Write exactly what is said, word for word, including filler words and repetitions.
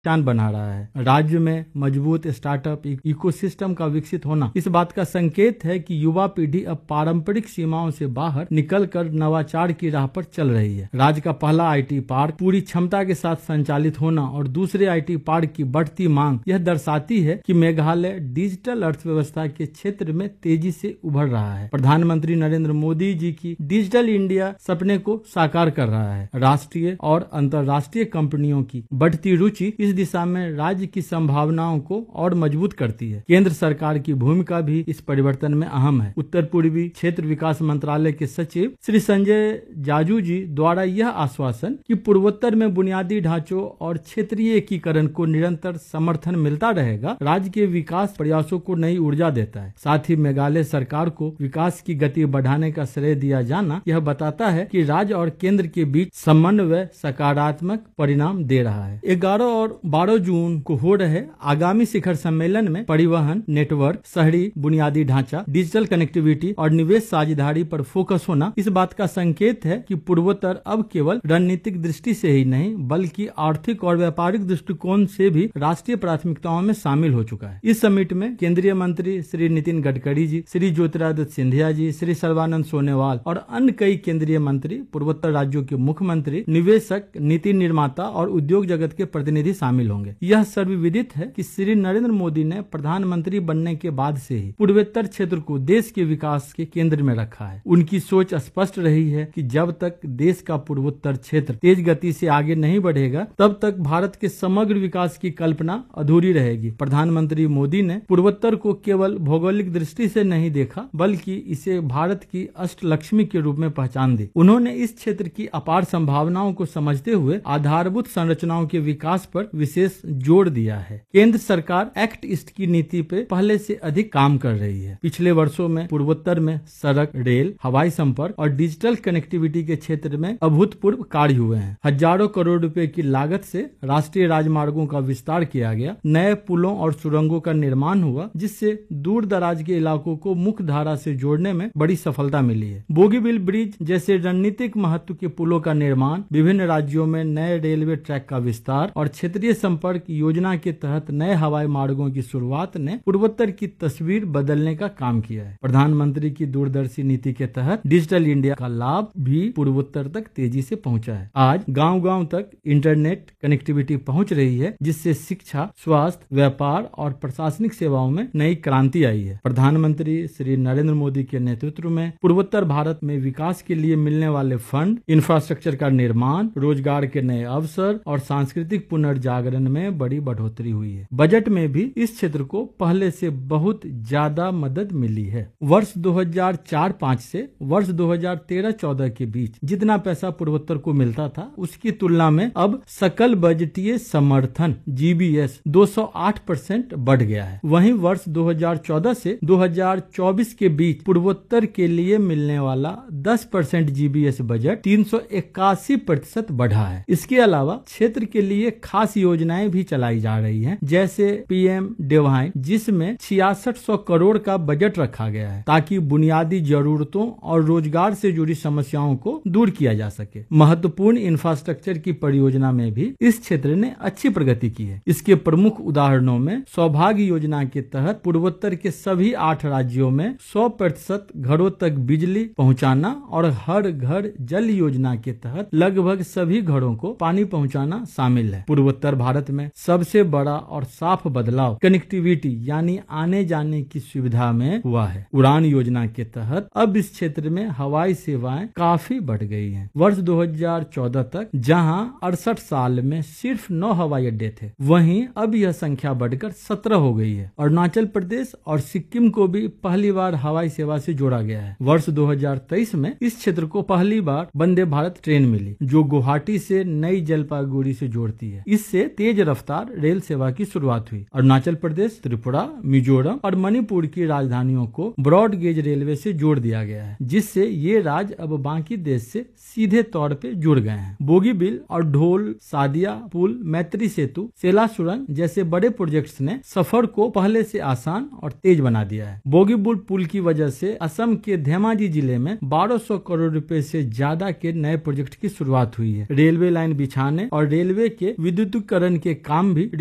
पहचान बना रहा है। राज्य में मजबूत स्टार्टअप इकोसिस्टम का विकसित होना इस बात का संकेत है कि युवा पीढ़ी अब पारंपरिक सीमाओं से बाहर निकलकर नवाचार की राह पर चल रही है। राज्य का पहला आईटी पार्क पूरी क्षमता के साथ संचालित होना और दूसरे आईटी पार्क की बढ़ती मांग यह दर्शाती है कि मेघालय डिजिटल अर्थव्यवस्था के क्षेत्र में तेजी से उभर रहा है। प्रधानमंत्री नरेंद्र मोदी जी की डिजिटल इंडिया सपने को साकार कर रहा है। राष्ट्रीय और अंतर्राष्ट्रीय कंपनियों की बढ़ती रुचि इस दिशा में राज्य की संभावनाओं को और मजबूत करती है। केंद्र सरकार की भूमिका भी इस परिवर्तन में अहम है। उत्तर पूर्वी क्षेत्र विकास मंत्रालय के सचिव श्री संजय जाजू जी द्वारा यह आश्वासन कि पूर्वोत्तर में बुनियादी ढांचों और क्षेत्रीय एकीकरण को निरंतर समर्थन मिलता रहेगा, राज्य के विकास प्रयासों को नई ऊर्जा देता है। साथ ही मेघालय सरकार को विकास की गति बढ़ाने का श्रेय दिया जाना यह बताता है कि राज्य और केंद्र के बीच समन्वय सकारात्मक परिणाम दे रहा है। ग्यारह और बारह जून को हो रहे आगामी शिखर सम्मेलन में परिवहन नेटवर्क, शहरी बुनियादी ढांचा, डिजिटल कनेक्टिविटी और निवेश साझेदारी पर फोकस होना इस बात का संकेत है कि पूर्वोत्तर अब केवल रणनीतिक दृष्टि से ही नहीं बल्कि आर्थिक और व्यापारिक दृष्टिकोण से भी राष्ट्रीय प्राथमिकताओं में शामिल हो चुका है। इस समिट में केंद्रीय मंत्री श्री नितिन गडकरी जी, श्री ज्योतिरादित्य सिंधिया जी, श्री सर्बानंद सोनोवाल और अन्य कई केंद्रीय मंत्री, पूर्वोत्तर राज्यों के मुख्यमंत्री, निवेशक, नीति निर्माता और उद्योग जगत के प्रतिनिधि शामिल होंगे। यह सर्वविदित है कि श्री नरेंद्र मोदी ने प्रधानमंत्री बनने के बाद से ही पूर्वोत्तर क्षेत्र को देश के विकास के केंद्र में रखा है। उनकी सोच स्पष्ट रही है कि जब तक देश का पूर्वोत्तर क्षेत्र तेज गति से आगे नहीं बढ़ेगा तब तक भारत के समग्र विकास की कल्पना अधूरी रहेगी। प्रधानमंत्री मोदी ने पूर्वोत्तर को केवल भौगोलिक दृष्टि से नहीं देखा बल्कि इसे भारत की अष्टलक्ष्मी के रूप में पहचान दी। उन्होंने इस क्षेत्र की अपार संभावनाओं को समझते हुए आधारभूत संरचनाओं के विकास पर विशेष जोर दिया है। केंद्र सरकार एक्ट ईस्ट की नीति पे पहले से अधिक काम कर रही है। पिछले वर्षों में पूर्वोत्तर में सड़क, रेल, हवाई संपर्क और डिजिटल कनेक्टिविटी के क्षेत्र में अभूतपूर्व कार्य हुए हैं। हजारों करोड़ रुपए की लागत से राष्ट्रीय राजमार्गों का विस्तार किया गया, नए पुलों और सुरंगों का निर्माण हुआ जिससे दूर दराज के इलाकों को मुख्य धारा से जोड़ने में बड़ी सफलता मिली है। बोगीबिल ब्रिज जैसे रणनीतिक महत्व के पुलों का निर्माण, विभिन्न राज्यों में नए रेलवे ट्रैक का विस्तार और क्षेत्रीय संपर्क योजना के तहत नए हवाई मार्गों की शुरुआत ने पूर्वोत्तर की तस्वीर बदलने का काम किया है। प्रधानमंत्री की दूरदर्शी नीति के तहत डिजिटल इंडिया का लाभ भी पूर्वोत्तर तक तेजी से पहुंचा है। आज गांव-गांव तक इंटरनेट कनेक्टिविटी पहुंच रही है जिससे शिक्षा, स्वास्थ्य, व्यापार और प्रशासनिक सेवाओं में नई क्रांति आई है। प्रधानमंत्री श्री नरेंद्र मोदी के नेतृत्व में पूर्वोत्तर भारत में विकास के लिए मिलने वाले फंड, इंफ्रास्ट्रक्चर का निर्माण, रोजगार के नए अवसर और सांस्कृतिक पुनर्जागरण में बड़ी बढ़ोतरी हुई है। बजट में भी इस क्षेत्र को पहले से बहुत ज्यादा मदद मिली है। वर्ष दो हज़ार चार पाँच से वर्ष दो हज़ार तेरह चौदह के बीच जितना पैसा पूर्वोत्तर को मिलता था उसकी तुलना में अब सकल बजटीय समर्थन जी बी एस दो सौ आठ परसेंट बढ़ गया है। वहीं वर्ष दो हज़ार चौदह से दो हज़ार चौबीस के बीच पूर्वोत्तर के लिए मिलने वाला दस percent G B S budget तीन सौ इक्यासी प्रतिशत बढ़ा है। इसके अलावा क्षेत्र के लिए खास योजनाएं भी चलाई जा रही हैं, जैसे पी एम डिवाइन, जिसमें छियासठ सौ करोड़ का बजट रखा गया है ताकि बुनियादी जरूरतों और रोजगार से जुड़ी समस्याओं को दूर किया जा सके। महत्वपूर्ण इंफ्रास्ट्रक्चर की परियोजना में भी इस क्षेत्र ने अच्छी प्रगति की है। इसके प्रमुख उदाहरणों में सौभाग्य योजना के तहत पूर्वोत्तर के सभी आठ राज्यों में सौ प्रतिशत घरों तक बिजली पहुंचाना और हर घर जल योजना के तहत लगभग सभी घरों को पानी पहुंचाना शामिल है। पूर्वोत्तर भारत में सबसे बड़ा और साफ बदलाव कनेक्टिविटी यानी आने जाने की सुविधा में हुआ है। उड़ान योजना के तहत अब इस क्षेत्र में हवाई सेवाएं काफी बढ़ गई हैं। वर्ष दो हज़ार चौदह तक जहां अड़सठ साल में सिर्फ नौ हवाई अड्डे थे, वहीं अब यह संख्या बढ़कर सत्रह हो गई है। अरुणाचल प्रदेश और सिक्किम को भी पहली बार हवाई सेवा से जोड़ा गया है। वर्ष दो हज़ार तेईस में इस क्षेत्र को पहली बार वंदे भारत ट्रेन मिली जो गुवाहाटी से नई जलपाईगुड़ी से जोड़ती है। इससे तेज रफ्तार रेल सेवा की शुरुआत हुई। अरुणाचल प्रदेश, त्रिपुरा, मिजोरम और मणिपुर की राजधानियों को ब्रॉड गेज रेलवे से जोड़ दिया गया है, जिससे ये राज्य अब बाकी देश से सीधे तौर पे जुड़ गए हैं। बोगीबिल और ढोल सादिया पुल, मैत्री सेतु, सेला सुरंग जैसे बड़े प्रोजेक्ट्स ने सफर को पहले से आसान और तेज बना दिया है। बोगीबिल पुल की वजह से असम के धेमाजी जिले में बारह सौ करोड़ रुपए से ज्यादा के नए प्रोजेक्ट की शुरुआत हुई है। रेलवे लाइन बिछाने और रेलवे के विद्युतीकरण डिजिटीकरण के काम भी